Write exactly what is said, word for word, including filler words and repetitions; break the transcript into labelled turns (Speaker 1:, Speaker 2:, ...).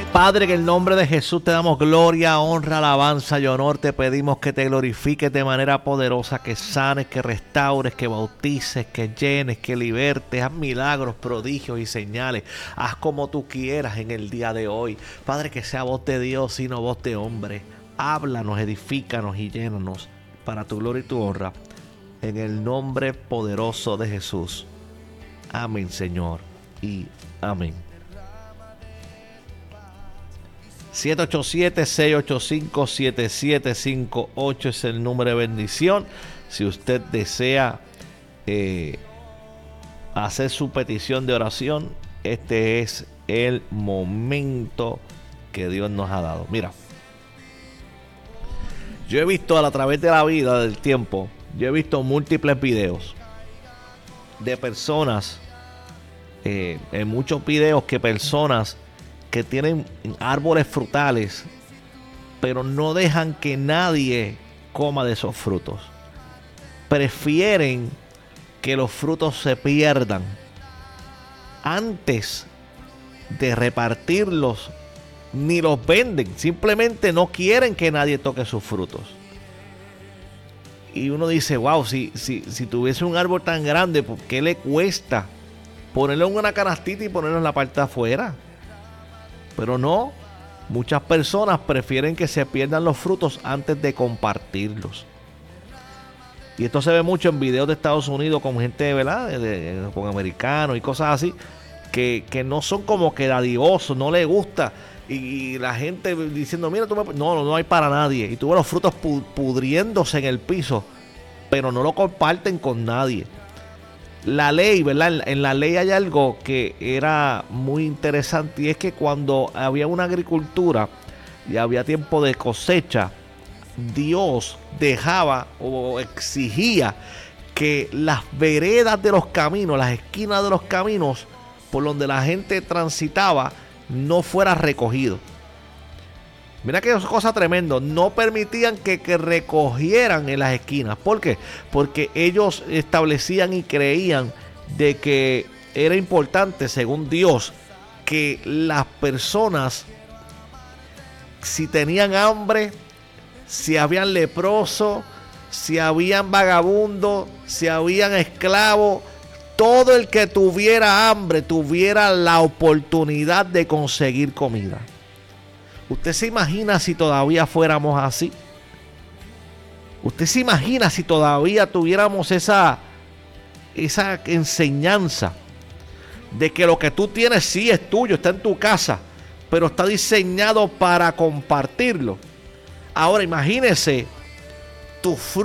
Speaker 1: Padre, en el nombre de Jesús te damos gloria, honra, alabanza y honor. Te pedimos que te glorifiques de manera poderosa, que sanes, que restaures, que bautices, que llenes, que libertes. Haz milagros, prodigios y señales. Haz como tú quieras en el día de hoy. Padre, que sea voz de Dios y no voz de hombre. Háblanos, edifícanos y llénanos para tu gloria y tu honra. En el nombre poderoso de Jesús. Amén, Señor, y amén. siete ocho siete, seis ocho cinco, siete siete cinco ocho es el número de bendición. Si usted desea eh, hacer su petición de oración, este es el momento que Dios nos ha dado. Mira, yo he visto a través de la vida, del tiempo, yo he visto múltiples videos de personas, eh, en muchos videos que personas que tienen árboles frutales, pero no dejan que nadie coma de esos frutos. Prefieren que los frutos se pierdan antes de repartirlos, ni los venden. Simplemente no quieren que nadie toque sus frutos. Y uno dice, wow, si, si, si tuviese un árbol tan grande, ¿por qué le cuesta ponerlo en una canastita y ponerlo en la parte de afuera? Pero no, muchas personas prefieren que se pierdan los frutos antes de compartirlos. Y esto se ve mucho en videos de Estados Unidos con gente, ¿verdad? De, de, con americanos y cosas así, que, que no son como que dadivosos, no les gusta. Y, y la gente diciendo, mira, tú me... no, no, no hay para nadie. Y tú ves los frutos pu- pudriéndose en el piso, pero no lo comparten con nadie. La ley, ¿verdad? En la ley hay algo que era muy interesante, y es que cuando había una agricultura y había tiempo de cosecha, Dios dejaba o exigía que las veredas de los caminos, las esquinas de los caminos por donde la gente transitaba, no fuera recogido. Mira qué cosa tremenda. No permitían que, que recogieran en las esquinas. ¿Por qué? Porque ellos establecían y creían de que era importante, según Dios, que las personas, si tenían hambre, si habían leprosos, si habían vagabundos, si habían esclavos, todo el que tuviera hambre tuviera la oportunidad de conseguir comida. ¿Usted se imagina si todavía fuéramos así? ¿Usted se imagina si todavía tuviéramos esa, esa enseñanza de que lo que tú tienes sí es tuyo, está en tu casa, pero está diseñado para compartirlo? Ahora imagínese tu fruto